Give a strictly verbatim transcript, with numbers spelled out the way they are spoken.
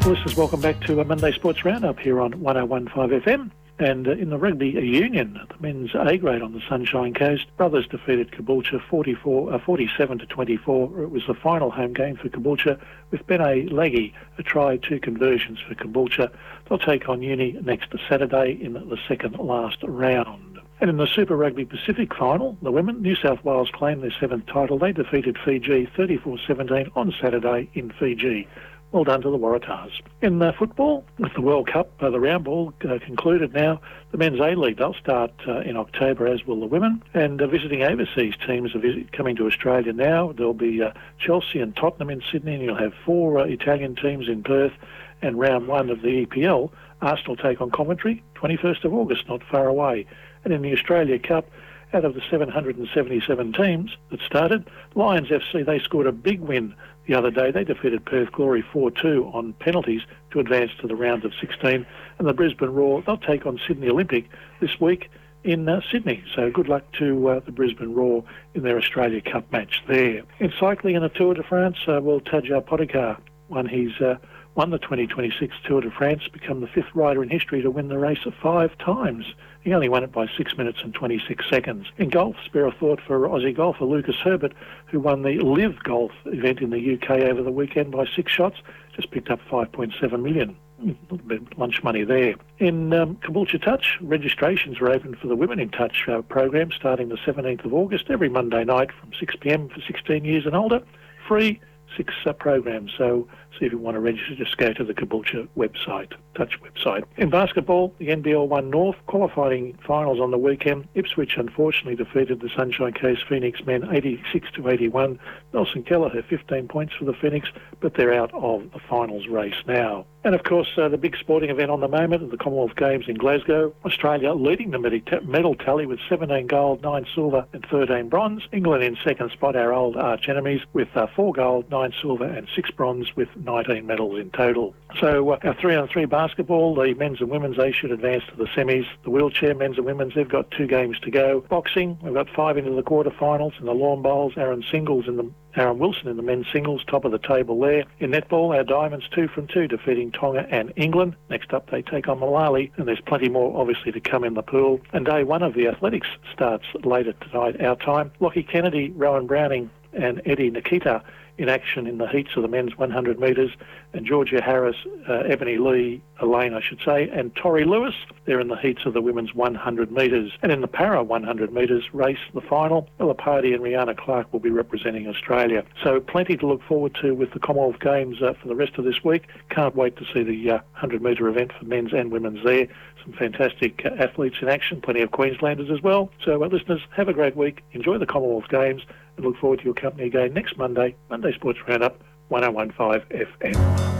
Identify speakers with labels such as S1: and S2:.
S1: Listeners, welcome back to a Monday Sports Roundup here on one oh one point five F M. And uh, in the rugby union, the men's A grade on the Sunshine Coast, Brothers defeated Caboolture forty-four, uh, forty-seven to twenty-four. It was the final home game for Caboolture, with Benet Leggy a try, two conversions for Caboolture. They'll take on Uni next Saturday in the second last round. And in the Super Rugby Pacific final, the women, New South Wales claimed their seventh title. They defeated Fiji thirty-four seventeen on Saturday in Fiji. Well done to the Waratahs. In uh, football, with the World Cup, uh, the round ball uh, concluded now. The men's A-League, they'll start uh, in October, as will the women. And uh, visiting overseas teams are visit- coming to Australia now. There'll be uh, Chelsea and Tottenham in Sydney, and you'll have four uh, Italian teams in Perth. And round one of the E P L, Arsenal take on Coventry, twenty-first of August, not far away. And in the Australia Cup, out of the seven hundred seventy-seven teams that started, Lions F C, they scored a big win the other day. They defeated Perth Glory four two on penalties to advance to the round of sixteen. And the Brisbane Roar, they'll take on Sydney Olympic this week in uh, Sydney. So good luck to uh, the Brisbane Roar in their Australia Cup match there. In cycling in the Tour de France, uh, well, Tadej Pogacar won his... Uh, won the twenty twenty-six Tour de France, become the fifth rider in history to win the race five times. He only won it by six minutes and twenty-six seconds. In golf, spare a thought for Aussie golfer Lucas Herbert, who won the Live Golf event in the U K over the weekend by six shots, just picked up five point seven million. A little bit of lunch money there. In um, Caboolture Touch, registrations are open for the Women in Touch uh, program starting the seventeenth of August, every Monday night from six p m for sixteen years and older. Free, six uh, programs. So see if you want to register, just go to the Caboolture website, Touch website. In basketball, the N B L One North qualifying finals on the weekend. Ipswich unfortunately defeated the Sunshine Coast Phoenix men eighty-six to eighty-one. Nelson Kelleher fifteen points for the Phoenix, but they're out of the finals race now. And of course, uh, the big sporting event on the moment at the Commonwealth Games in Glasgow, Australia leading the medal tally with seventeen gold, nine silver and thirteen bronze. England in second spot, our old arch enemies, with uh, four gold, nine silver and six bronze, with nineteen medals in total. So uh, our three on three basketball, the men's and women's, they should advance to the semis. The wheelchair men's and women's, they've got two games to go. Boxing, we've got five into the quarterfinals. In the lawn bowls, Aaron Singles in the Aaron Wilson in the men's singles, top of the table there. In netball, our Diamonds two from two, defeating Tonga and England. Next up, they take on Malawi, and there's plenty more, obviously, to come in the pool. And day one of the athletics starts later tonight, our time. Lockie Kennedy, Rowan Browning, and Eddie Nikita in action in the heats of the men's one hundred metres, and Georgia Harris, uh, Ebony Lee, Elaine I should say, and Tori Lewis, they're in the heats of the women's one hundred metres. And in the para one hundred metres race, the final, Ella Pardy and Rihanna Clark will be representing Australia. So plenty to look forward to with the Commonwealth Games uh, for the rest of this week. Can't wait to see the uh, one hundred metre event for men's and women's there. Some fantastic uh, athletes in action, plenty of Queenslanders as well. So uh, listeners, have a great week, enjoy the Commonwealth Games, and look forward to your company again next Monday, Monday Sports Roundup, one oh one point five F M.